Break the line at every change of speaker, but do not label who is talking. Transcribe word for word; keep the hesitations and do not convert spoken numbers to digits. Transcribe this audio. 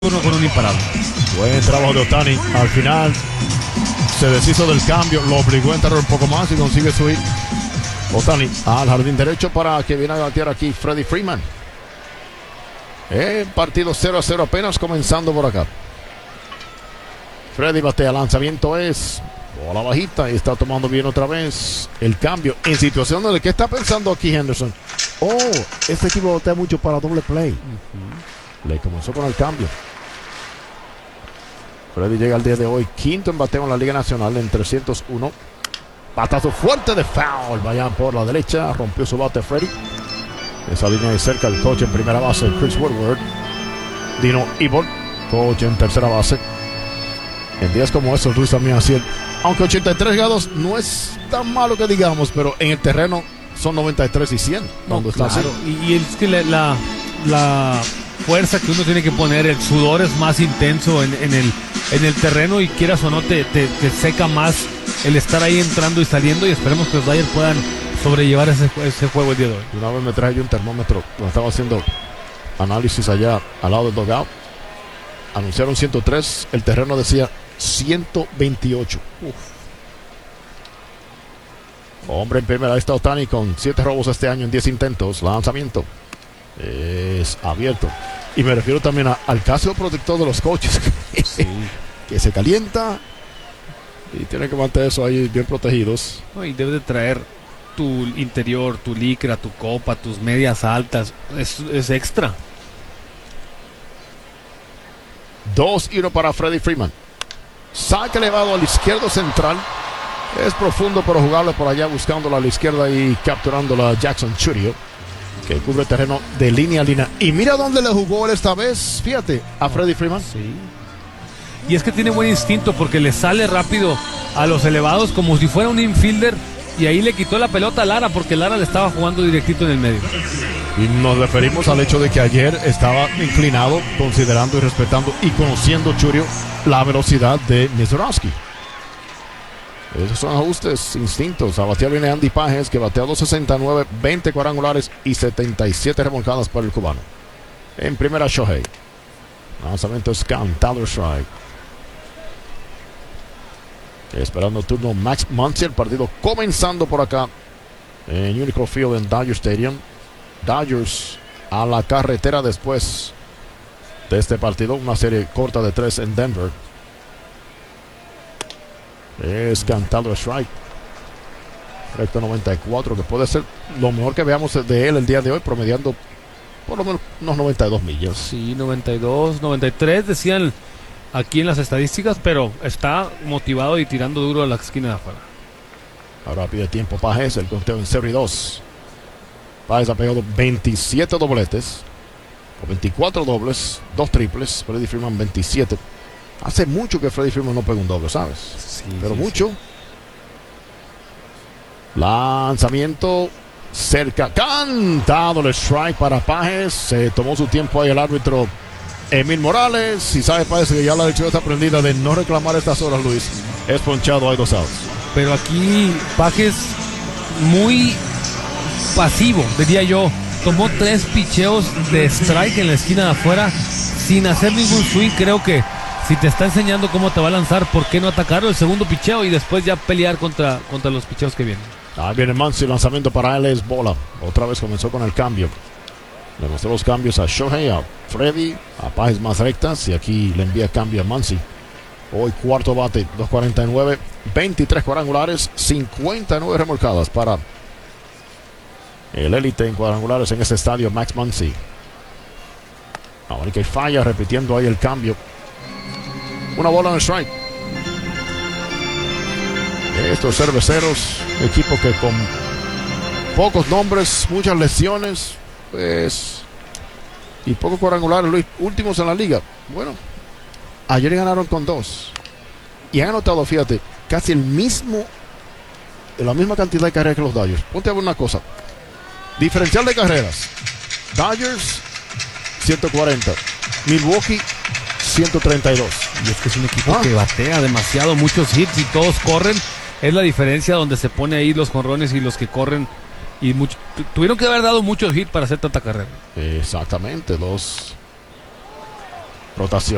Uno con un imparable.
Buen trabajo de Ohtani. Al final se deshizo del cambio, lo obligó a entrar un poco más y consigue su hit. Ohtani al jardín derecho para que viene a batear aquí Freddie Freeman. El partido cero a cero apenas comenzando por acá. Freddie batea, lanzamiento es bola bajita y está tomando bien otra vez el cambio en situación de que está pensando aquí Henderson. Oh, este equipo batea mucho para doble play. Uh-huh. Le comenzó con el cambio. Freddie llega al día de hoy quinto en bateo en la Liga Nacional en trescientos uno. Batazo fuerte de foul. Vayan por la derecha. Rompió su bate Freddie. Esa línea de cerca el coach en primera base, Chris Woodward. Dino Ivor, coach en tercera base. En días como estos, Luis también así. Aunque ochenta y tres grados no es tan malo que digamos, pero en el terreno son noventa y tres y cien.
No, claro. Y, y es que la, la, la fuerza que uno tiene que poner, el sudor es más intenso en, en, el, en el terreno y quieras o no te, te, te seca más el estar ahí entrando y saliendo, y esperemos que los Dodgers puedan sobrellevar ese, ese juego el día de hoy.
Una vez me traje yo un termómetro cuando estaba haciendo análisis allá al lado del dugout. Anunciaron ciento tres, el terreno decía ciento veintiocho. Uf. Hombre en primera, está Ohtani con siete robos este año en diez intentos. Lanzamiento es abierto. Y me refiero también a, al caso protector de los coches. Sí. Que se calienta y tiene que mantener eso ahí bien protegidos.
No, y debes de traer tu interior, tu licra, tu copa, tus medias altas. Es, es extra.
Dos y uno para Freddie Freeman. Saque elevado al izquierdo central. Es profundo, pero jugable por allá, buscándola a la izquierda y capturándola a Jackson Chourio, que cubre terreno de línea a línea. Y mira dónde le jugó él esta vez. Fíjate, a Freddie Freeman.
Sí. Y es que tiene buen instinto porque le sale rápido a los elevados como si fuera un infielder. Y ahí le quitó la pelota a Lara porque Lara le estaba jugando directito en el medio.
Y nos referimos al hecho de que ayer estaba inclinado, considerando y respetando y conociendo Chourio la velocidad de Mizorowski. Esos son ajustes, instintos. A batear viene Andy Pages, que batea dos sesenta y nueve, veinte cuadrangulares y setenta y siete remolcadas para el cubano. En primera, Shohei. Lanzamiento es cantado strike. Esperando turno Max Muncy. El partido comenzando por acá en Unico Field en Dodger Stadium. Dodgers a la carretera después de este partido. Una serie corta de tres en Denver. Es cantado strike. Recto noventa y cuatro, que puede ser lo mejor que veamos de él el día de hoy, promediando por lo menos unos noventa y dos millas.
Sí, noventa y dos, noventa y tres decían aquí en las estadísticas, pero está motivado y tirando duro a la esquina de afuera.
Ahora pide tiempo Pages, el conteo en cero y dos. Pages ha pegado veintisiete dobletes, o veinticuatro dobles, dos triples. Freddie Freeman veintisiete. Hace mucho que Freddie Freeman no pega un doble, ¿sabes?
Sí,
pero
sí,
mucho.
Sí.
Lanzamiento cerca. Cantado el strike para Pages. Se tomó su tiempo ahí el árbitro Emil Morales. Y sabe Pages que ya la lección está aprendida de no reclamar estas horas, Luis. Es ponchado, hay dos outs.
Pero aquí Pages muy pasivo, diría yo. Tomó tres picheos de strike en la esquina de afuera sin hacer ningún swing. Creo que si te está enseñando cómo te va a lanzar, ¿por qué no atacarlo el segundo picheo y después ya pelear contra, contra los picheos que vienen?
Ahí viene Muncy, lanzamiento para él es bola. Otra vez comenzó con el cambio. Le mostró los cambios a Shohei, a Freddie, a Pages más rectas, y aquí le envía cambio a Muncy. Hoy cuarto bate, dos cuarenta y nueve, veintitrés cuadrangulares, cincuenta y nueve remolcadas para el élite en cuadrangulares en este estadio, Max Muncy. Ahora que falla, repitiendo ahí el cambio. Una bola en el strike. Estos cerveceros, equipo que con pocos nombres, muchas lesiones, pues, y pocos cuadrangulares, Luis, últimos en la liga. Bueno, ayer ganaron con dos. Y han anotado, fíjate, casi el mismo, la misma cantidad de carreras que los Dodgers. Ponte a ver una cosa. Diferencial de carreras. Dodgers, ciento cuarenta. Milwaukee, ciento treinta y dos.
Y es que es un equipo
ah.
que batea demasiado, muchos hits y todos corren. Es la diferencia donde se pone ahí los jonrones y los que corren. Y mucho, tuvieron que haber dado muchos hits para hacer tanta carrera.
Exactamente, dos rotaciones.